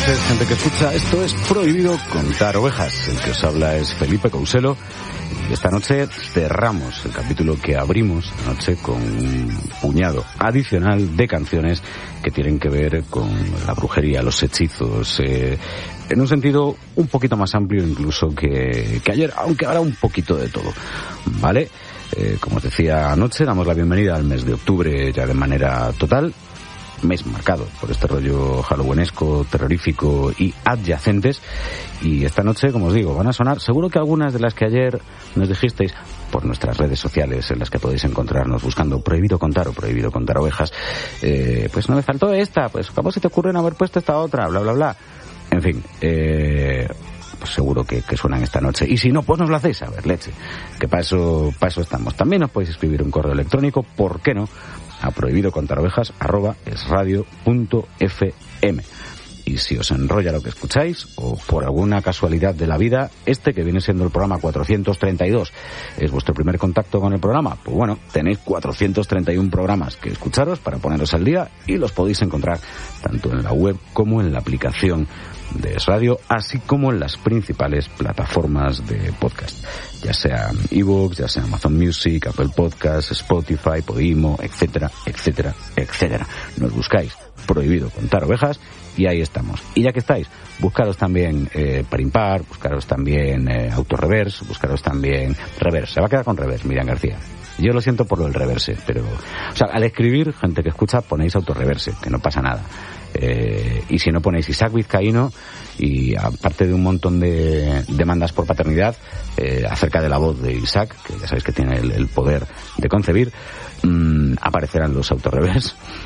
noches, gente que escucha. Esto es Prohibido Contar Ovejas. El que os habla es Felipe Couselo. Y esta noche cerramos el capítulo que abrimos anoche con un puñado adicional de canciones que tienen que ver con la brujería, los hechizos, en un sentido un poquito más amplio incluso que ayer, aunque ahora un poquito de todo, ¿vale? Como os decía anoche, damos la bienvenida al mes de octubre ya de manera total. Mes marcado por este rollo halloweenesco, terrorífico y adyacentes. Y esta noche, como os digo, van a sonar seguro que algunas de las que ayer nos dijisteis por nuestras redes sociales, en las que podéis encontrarnos buscando Prohibido Contar o Prohibido Contar Ovejas. Pues no me faltó esta, pues ¿cómo se te ocurre no haber puesto esta otra? Bla, bla, bla. En fin, pues seguro que suenan esta noche. Y si no, pues nos lo hacéis saber, leche. Que para eso estamos. También os podéis escribir un correo electrónico, ¿por qué no?, a prohibidocontarovejas@esradio.fm. Y si os enrolla lo que escucháis, o por alguna casualidad de la vida, que viene siendo el programa 432, es vuestro primer contacto con el programa, pues bueno, tenéis 431 programas que escucharos para poneros al día, y los podéis encontrar tanto en la web como en la aplicación de Es Radio, así como en las principales plataformas de podcast, ya sea iVoox, ya sea Amazon Music, Apple Podcasts, Spotify, Podimo, etcétera, etcétera, etcétera. Nos buscáis Prohibido Contar Ovejas y ahí estamos. Y ya que estáis, buscaros también Par Impar, buscaros también Autoreverse, buscaros también Reverse. Se va a quedar con Reverse, Miriam García. Yo lo siento por lo del reverse, pero, o sea, al escribir, gente que escucha, ponéis Autoreverse, que no pasa nada. Y si no, ponéis Isaac Vizcaíno, y aparte de un montón de demandas por paternidad acerca de la voz de Isaac, que ya sabéis que tiene el poder de concebir, aparecerán los Autoreverse.